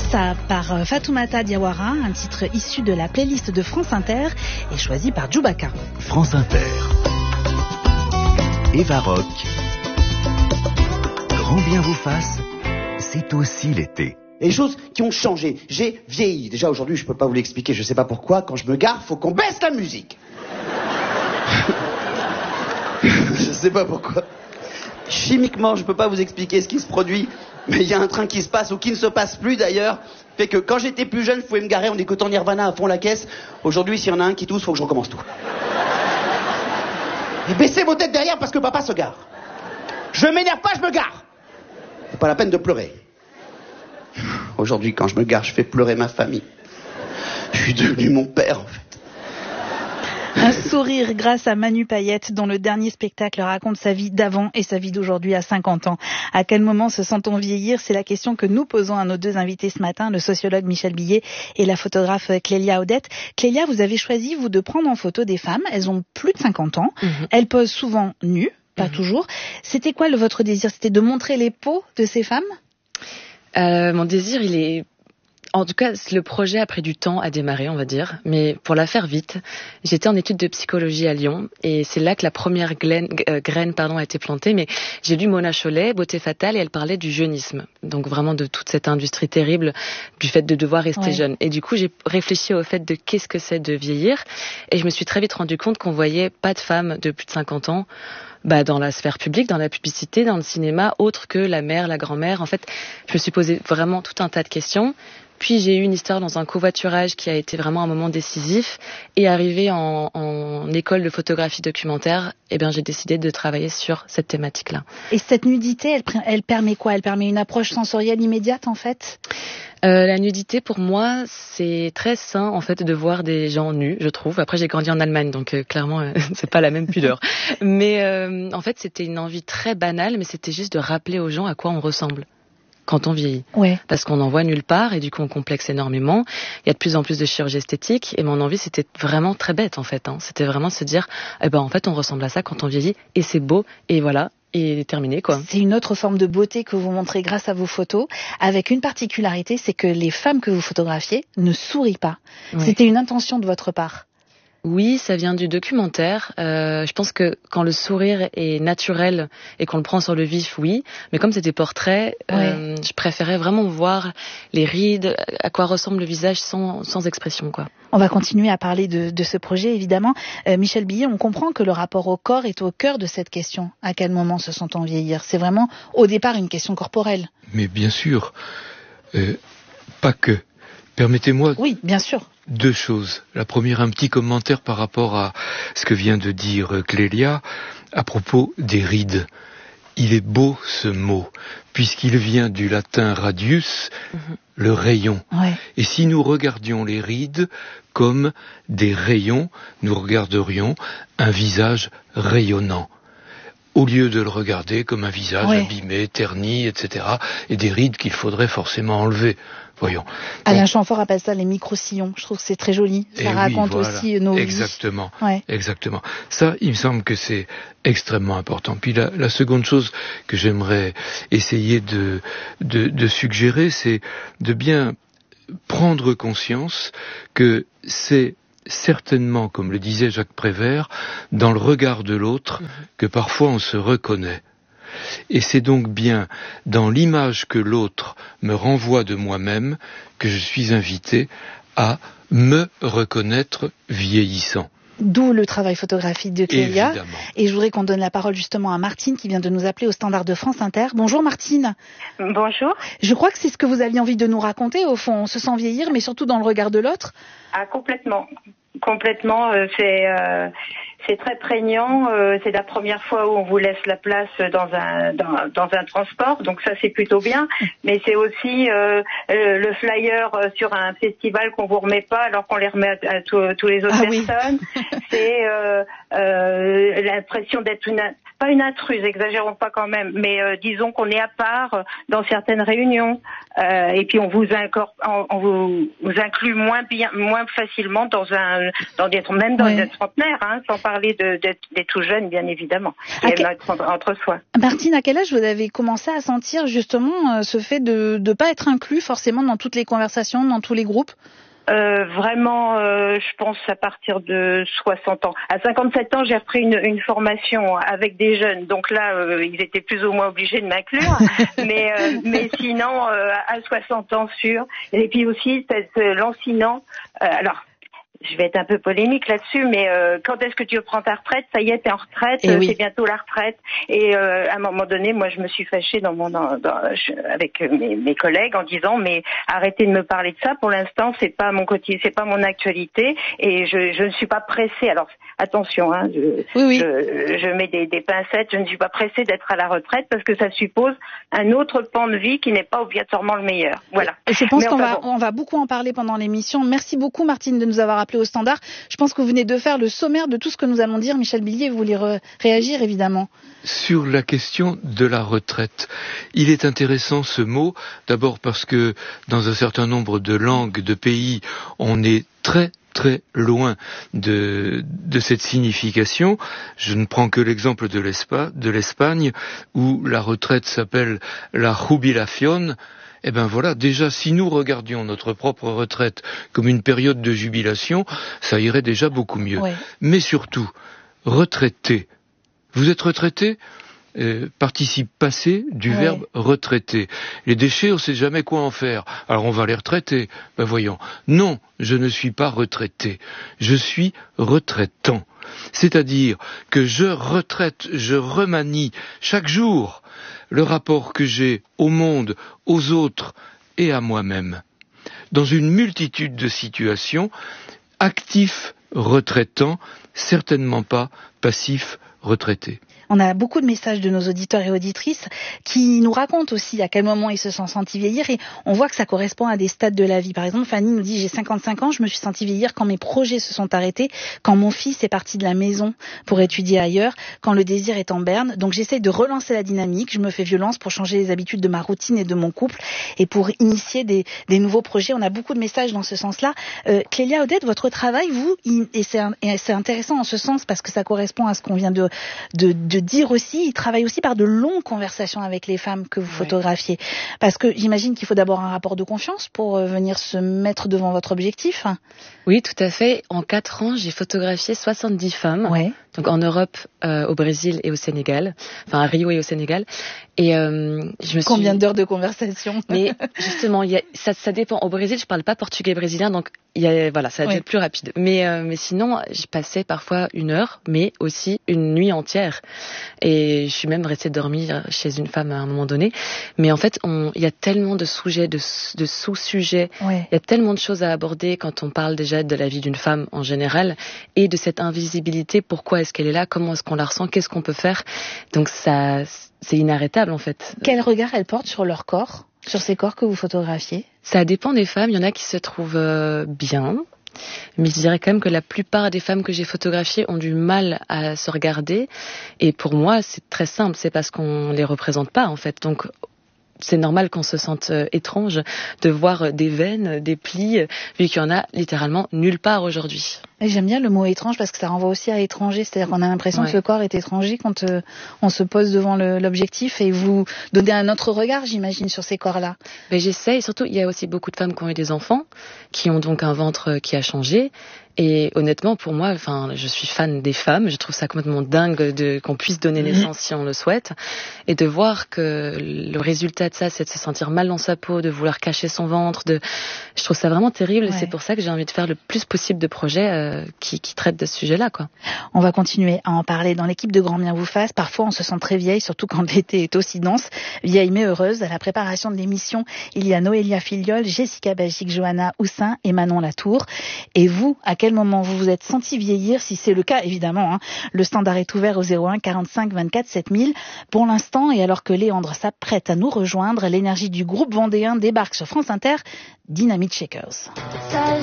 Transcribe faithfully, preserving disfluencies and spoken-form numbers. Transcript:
Ça par Fatoumata Diawara, un titre issu de la playlist de France Inter et choisi par Djoubaka. France Inter. Eva Rock. Grand bien vous fasse, c'est aussi l'été. Et les choses qui ont changé. J'ai vieilli. Déjà aujourd'hui, je peux pas vous l'expliquer, je sais pas pourquoi. Quand je me gare, faut qu'on baisse la musique. Je sais pas pourquoi. Chimiquement, je peux pas vous expliquer ce qui se produit, mais il y a un train qui se passe ou qui ne se passe plus d'ailleurs, fait que quand j'étais plus jeune, je pouvais me garer en écoutant Nirvana à fond la caisse. Aujourd'hui, s'il y en a un qui tousse, faut que je recommence tout. Et baissez vos têtes derrière parce que papa se gare. Je m'énerve pas, je me gare. C'est pas la peine de pleurer. Aujourd'hui, quand je me gare, je fais pleurer ma famille. Je suis devenu mon père, en fait. Un sourire grâce à Manu Payette, dont le dernier spectacle raconte sa vie d'avant et sa vie d'aujourd'hui à cinquante ans. À quel moment se sent-on vieillir? C'est la question que nous posons à nos deux invités ce matin, le sociologue Michel Billet et la photographe Clélia Odette. Clélia, vous avez choisi, vous, de prendre en photo des femmes. Elles ont plus de cinquante ans. Mmh. Elles posent souvent nues, pas mmh. toujours. C'était quoi le, votre désir? C'était de montrer les peaux de ces femmes? euh, Mon désir, il est... En tout cas, le projet a pris du temps à démarrer, on va dire. Mais pour la faire vite, j'étais en études de psychologie à Lyon. Et c'est là que la première graine, euh, graine pardon, a été plantée. Mais j'ai lu Mona Chollet, Beauté fatale, et elle parlait du jeunisme. Donc vraiment de toute cette industrie terrible, du fait de devoir rester ouais. jeune. Et du coup, j'ai réfléchi au fait de qu'est-ce que c'est de vieillir. Et je me suis très vite rendu compte qu'on voyait pas de femmes de plus de cinquante ans bah, dans la sphère publique, dans la publicité, dans le cinéma, autre que la mère, la grand-mère. En fait, je me suis posé vraiment tout un tas de questions. Puis j'ai eu une histoire dans un covoiturage qui a été vraiment un moment décisif. Et arrivé en, en école de photographie documentaire, eh bien j'ai décidé de travailler sur cette thématique-là. Et cette nudité, elle, elle permet quoi? Elle permet une approche sensorielle immédiate en fait? Euh, la nudité, pour moi, c'est très sain en fait de voir des gens nus, je trouve. Après, j'ai grandi en Allemagne, donc euh, clairement, euh, c'est pas la même pudeur. Mais euh, en fait, c'était une envie très banale, mais c'était juste de rappeler aux gens à quoi on ressemble quand on vieillit. Ouais. Parce qu'on n'en voit nulle part et du coup on complexe énormément. Il y a de plus en plus de chirurgie esthétique et mon envie c'était vraiment très bête en fait. Hein. C'était vraiment se dire, eh ben en fait on ressemble à ça quand on vieillit et c'est beau et voilà. Et terminé quoi. C'est une autre forme de beauté que vous montrez grâce à vos photos, avec une particularité, c'est que les femmes que vous photographiez ne sourient pas. Ouais. C'était une intention de votre part. Oui, ça vient du documentaire. Euh, je pense que quand le sourire est naturel et qu'on le prend sur le vif, oui. Mais comme c'est des portraits, ouais. euh, je préférais vraiment voir les rides, à quoi ressemble le visage sans, sans expression, quoi. On va continuer à parler de, de ce projet, évidemment. Euh, Michel Billet, on comprend que le rapport au corps est au cœur de cette question. À quel moment se sent-on vieillir? C'est vraiment, au départ, une question corporelle. Mais bien sûr, euh, pas que. Permettez-moi... Oui, bien sûr. Deux choses. La première, un petit commentaire par rapport à ce que vient de dire Clélia à propos des rides. Il est beau ce mot, puisqu'il vient du latin radius, mm-hmm. le rayon. Ouais. Et si nous regardions les rides comme des rayons, nous regarderions un visage rayonnant. Au lieu de le regarder comme un visage ouais. abîmé, terni, et cetera, et des rides qu'il faudrait forcément enlever. Voyons. Alain Chamfort appelle ça les micro-sillons. Je trouve que c'est très joli. Ça raconte oui, voilà. aussi nos Exactement. vies. Ouais. Exactement. Ça, il me semble que c'est extrêmement important. Puis la, la seconde chose que j'aimerais essayer de, de, de suggérer, c'est de bien prendre conscience que c'est certainement, comme le disait Jacques Prévert, dans le regard de l'autre, que parfois on se reconnaît. Et c'est donc bien dans l'image que l'autre me renvoie de moi-même que je suis invité à me reconnaître vieillissant. D'où le travail photographique de Clélia. Évidemment. Et je voudrais qu'on donne la parole justement à Martine qui vient de nous appeler au standard de France Inter. Bonjour Martine. Bonjour. Je crois que c'est ce que vous aviez envie de nous raconter. Au fond, on se sent vieillir, mais surtout dans le regard de l'autre. Ah, complètement. Complètement. Euh, c'est... Euh... C'est très prégnant, euh, c'est la première fois où on vous laisse la place dans un dans, dans un transport, donc ça c'est plutôt bien, mais c'est aussi euh, le flyer sur un festival qu'on vous remet pas alors qu'on les remet à, à tous les autres ah, personnes. Oui. C'est euh, euh, l'impression d'être une pas une intruse, exagérons pas quand même, mais euh, disons qu'on est à part euh, dans certaines réunions, euh, et puis on vous, incor- on, on vous, vous inclut moins bien, moins facilement dans un, dans des, même dans ouais. des trentenaires, hein, sans parler de, d'être, des tout jeunes, bien évidemment, et quel... entre, entre soi. Martine, à quel âge vous avez commencé à sentir justement euh, ce fait de ne pas être inclus forcément dans toutes les conversations, dans tous les groupes? Euh, vraiment, euh, je pense à partir de soixante ans. À cinquante-sept ans, j'ai repris une, une formation avec des jeunes. Donc là, euh, ils étaient plus ou moins obligés de m'inclure. mais, euh, mais sinon, euh, à soixante ans sûr. Et puis aussi, c'est, c'est lancinant. Euh, alors, je vais être un peu polémique là-dessus, mais euh, quand est-ce que tu prends ta retraite? Ça y est, t'es en retraite, oui. c'est bientôt la retraite. Et euh, à un moment donné, moi, je me suis fâchée dans mon, dans, dans, je, avec mes, mes collègues en disant, mais arrêtez de me parler de ça. Pour l'instant, c'est pas mon quotidien, c'est pas mon actualité, et je, je ne suis pas pressée. Alors attention, hein, je, oui, oui. je, je mets des, des pincettes. Je ne suis pas pressée d'être à la retraite parce que ça suppose un autre pan de vie qui n'est pas obligatoirement le meilleur. Voilà. Et je pense mais qu'on enfin, va, bon. on va beaucoup en parler pendant l'émission. Merci beaucoup, Martine, de nous avoir appelé au standard. Je pense que vous venez de faire le sommaire de tout ce que nous allons dire. Michel Billier, vous voulez re- réagir, évidemment. Sur la question de la retraite, il est intéressant ce mot, d'abord parce que dans un certain nombre de langues, de pays, on est très très loin de, de cette signification. Je ne prends que l'exemple de, l'Espa, de l'Espagne, où la retraite s'appelle la jubilación. Eh ben voilà, déjà, si nous regardions notre propre retraite comme une période de jubilation, ça irait déjà beaucoup mieux. Ouais. Mais surtout, retraité. Vous êtes retraité ? Euh, participe passé du ouais. verbe retraiter. Les déchets, on ne sait jamais quoi en faire. Alors on va les retraiter. Ben voyons. Non, je ne suis pas retraité. Je suis retraitant. C'est-à-dire que je retraite, je remanie chaque jour le rapport que j'ai au monde, aux autres et à moi-même. Dans une multitude de situations, actif retraitant, certainement pas passif retraité. On a beaucoup de messages de nos auditeurs et auditrices qui nous racontent aussi à quel moment ils se sont sentis vieillir, et on voit que ça correspond à des stades de la vie. Par exemple, Fanny nous dit « J'ai cinquante-cinq ans, je me suis sentie vieillir quand mes projets se sont arrêtés, quand mon fils est parti de la maison pour étudier ailleurs, quand le désir est en berne. Donc j'essaie de relancer la dynamique, je me fais violence pour changer les habitudes de ma routine et de mon couple et pour initier des, des nouveaux projets. » On a beaucoup de messages dans ce sens-là. Euh, Clélia Odette, votre travail, vous, il, et, c'est un, et c'est intéressant en ce sens parce que ça correspond à ce qu'on vient de, de, de dire aussi, il travaille aussi par de longues conversations avec les femmes que vous ouais. photographiez. Parce que j'imagine qu'il faut d'abord un rapport de confiance pour euh, venir se mettre devant votre objectif. Oui, tout à fait. En quatre ans, j'ai photographié soixante-dix femmes. Ouais. Donc en Europe, euh, au Brésil et au Sénégal. Enfin à Rio et au Sénégal. Et euh, je me Combien suis... d'heures de conversation? Mais justement, il y a... ça, ça dépend. Au Brésil, je parle pas portugais brésilien, donc il y a... voilà, ça va ouais. être plus rapide. Mais, euh, mais sinon, je passais parfois une heure, mais aussi une nuit entière. Et je suis même restée dormir chez une femme à un moment donné. Mais en fait, on... il y a tellement de sujets, de, de sous-sujets. Ouais. Il y a tellement de choses à aborder quand on parle déjà de la vie d'une femme en général et de cette invisibilité. Pourquoi est-ce qu'elle est là? Comment est-ce qu'on la ressent? Qu'est-ce qu'on peut faire? Donc ça, c'est inarrêtable en fait. Quel regard elle porte sur leur corps, sur ces corps que vous photographiez? Ça dépend des femmes. Il y en a qui se trouvent euh, bien. Mais je dirais quand même que la plupart des femmes que j'ai photographiées ont du mal à se regarder. Et pour moi, c'est très simple. C'est parce qu'on les représente pas en fait. Donc c'est normal qu'on se sente euh, étrange de voir des veines, des plis, vu qu'il y en a littéralement nulle part aujourd'hui. Et j'aime bien le mot étrange parce que ça renvoie aussi à étranger, c'est-à-dire qu'on a l'impression ouais. que le corps est étranger quand euh, on se pose devant le, l'objectif, et vous donnez un autre regard, j'imagine, sur ces corps-là. Ben, j'essaie, et surtout il y a aussi beaucoup de femmes qui ont eu des enfants, qui ont donc un ventre qui a changé. Et honnêtement, pour moi, enfin, je suis fan des femmes. Je trouve ça complètement dingue de qu'on puisse donner naissance si on le souhaite, et de voir que le résultat de ça, c'est de se sentir mal dans sa peau, de vouloir cacher son ventre. De, je trouve ça vraiment terrible. Ouais. Et c'est pour ça que j'ai envie de faire le plus possible de projets euh, qui, qui traitent de ce sujet-là, quoi. On va continuer à en parler dans l'équipe de Grand Bien vous fasse. Parfois, on se sent très vieille, surtout quand l'été est aussi dense. Vieille mais heureuse. À la préparation de l'émission, il y a Noélia Filiol, Jessica Bagic, Johanna Houssin et Manon Latour. Et vous, à quel moment vous vous êtes senti vieillir? Si c'est le cas, évidemment, hein, le standard est ouvert au zéro un quarante-cinq vingt-quatre sept mille. Pour l'instant, et alors que Léandre s'apprête à nous rejoindre, l'énergie du groupe vendéen débarque sur France Inter, Dynamite Shakers.